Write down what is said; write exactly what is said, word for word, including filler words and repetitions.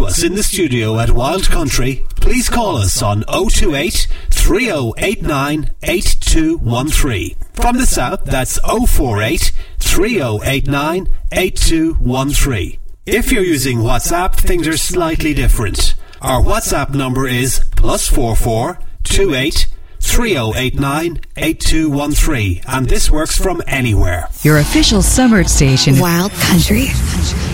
to us in the studio at Wild Country, please call us on oh two eight, three oh eight nine, eight two one three. From the south, that's oh four eight, three oh eight nine, eight two one three. If you're using WhatsApp, things are slightly different. Our WhatsApp number is plus four four two eight three oh eight nine, eight two one three, and this works from anywhere. Your official summer station, Wild Country.